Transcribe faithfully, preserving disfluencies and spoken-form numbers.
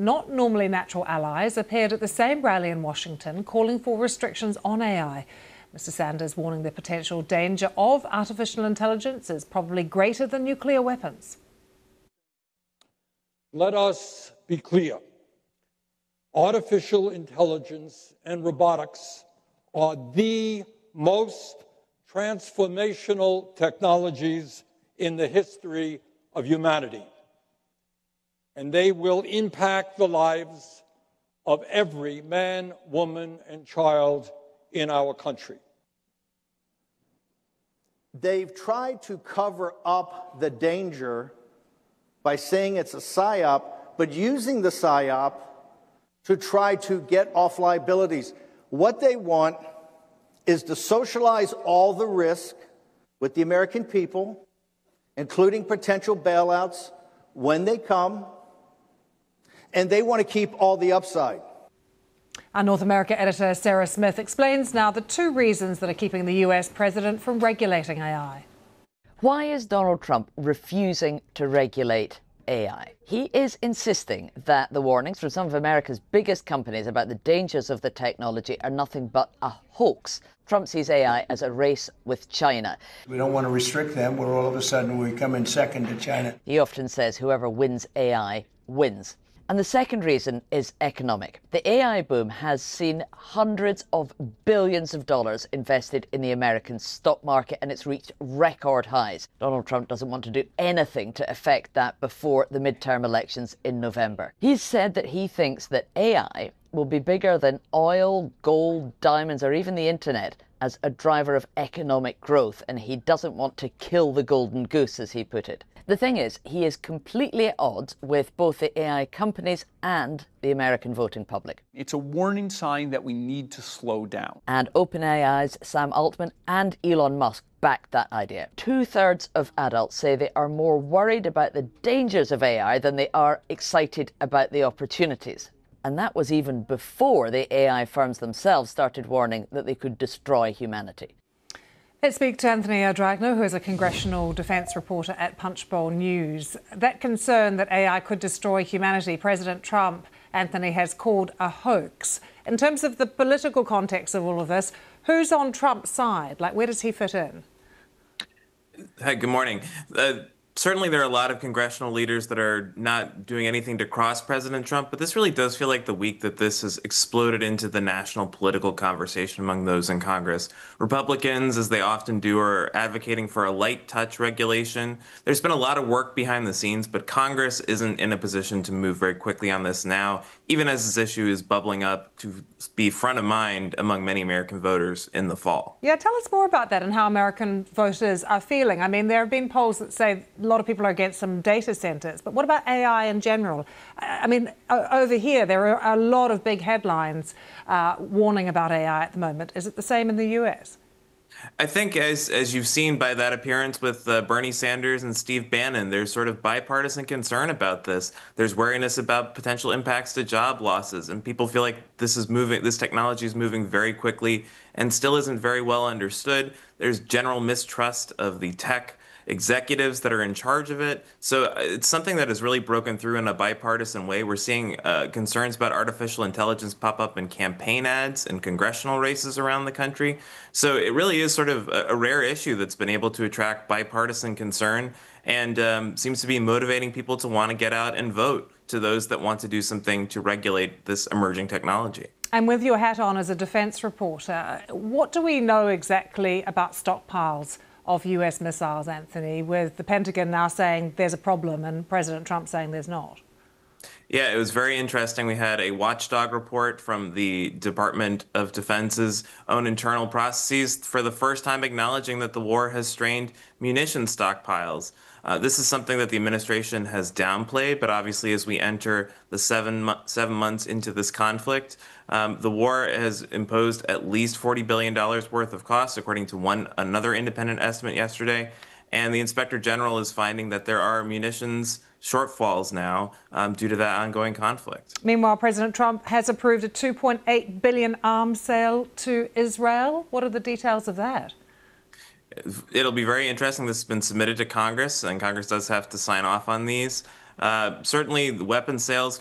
not normally natural allies, appeared at the same rally in Washington calling for restrictions on A I. Mister Sanders warning the potential danger of artificial intelligence is probably greater than nuclear weapons. Let us be clear. Artificial intelligence and robotics are the most transformational technologies in the history of humanity, and they will impact the lives of every man, woman, and child in our country. They've tried to cover up the danger by saying it's a psyop, but using the psyop to try to get off liabilities. What they want is to socialize all the risk with the American people, including potential bailouts when they come, and they want to keep all the upside. Our North America editor Sarah Smith explains now the two reasons that are keeping the U S president from regulating A I. Why is Donald Trump refusing to regulate A I? He is insisting that the warnings from some of America's biggest companies about the dangers of the technology are nothing but a hoax. Trump sees A I as a race with China. We don't want to restrict them, where all of a sudden we come in second to China. He often says whoever wins A I wins. And the second reason is economic. The A I boom has seen hundreds of billions of dollars invested in the American stock market, and it's reached record highs. Donald Trump doesn't want to do anything to affect that before the midterm elections in November. He's said that he thinks that A I will be bigger than oil, gold, diamonds, or even the internet as a driver of economic growth, and he doesn't want to kill the golden goose, as he put it. The thing is, he is completely at odds with both the A I companies and the American voting public. It's a warning sign that we need to slow down. And OpenAI's Sam Altman and Elon Musk back that idea. Two-thirds of adults say they are more worried about the dangers of A I than they are excited about the opportunities. And that was even before the A I firms themselves started warning that they could destroy humanity. Let's speak to Anthony Adragno, who is a congressional defence reporter at Punchbowl News. That concern that A I could destroy humanity, President Trump, Anthony, has called a hoax. In terms of the political context of all of this, who's on Trump's side? Like, where does he fit in? Hi, good morning. Uh, Certainly, there are a lot of congressional leaders that are not doing anything to cross President Trump, but this really does feel like the week that this has exploded into the national political conversation among those in Congress. Republicans, as they often do, are advocating for a light touch regulation. There's been a lot of work behind the scenes, but Congress isn't in a position to move very quickly on this now, even as this issue is bubbling up to be front of mind among many American voters in the fall. Yeah, tell us more about that and how American voters are feeling. I mean, there have been polls that say a lot of people are against some data centres, but what about A I in general? I mean, over here, there are a lot of big headlines uh, warning about A I at the moment. Is it the same in the U S? I think as as you've seen by that appearance with uh, Bernie Sanders and Steve Bannon, there's sort of bipartisan concern about this. There's wariness about potential impacts to job losses, and people feel like this is moving, this technology is moving very quickly and still isn't very well understood. There's general mistrust of the tech executives that are in charge of it. So it's something that has really broken through in a bipartisan way. We're seeing uh, concerns about artificial intelligence pop up in campaign ads and congressional races around the country. So it really is sort of a, a rare issue that's been able to attract bipartisan concern and um, seems to be motivating people to want to get out and vote, to those that want to do something to regulate this emerging technology. And with your hat on as a defence reporter, what do we know exactly about stockpiles of U S missiles, Anthony, with the Pentagon now saying there's a problem and President Trump saying there's not? Yeah, it was very interesting. We had a watchdog report from the Department of Defense's own internal processes for the first time acknowledging that the war has strained munition stockpiles. Uh, this is something that the administration has downplayed, but obviously as we enter the seven, mo- seven months into this conflict, um, the war has imposed at least forty billion dollars worth of costs, according to one another independent estimate yesterday. And the Inspector General is finding that there are munitions shortfalls now um, due to that ongoing conflict. Meanwhile, President Trump has approved a two point eight billion dollars arms sale to Israel. What are the details of that? It'll be very interesting. This has been submitted to Congress, and Congress does have to sign off on these. Uh, certainly, the weapon sales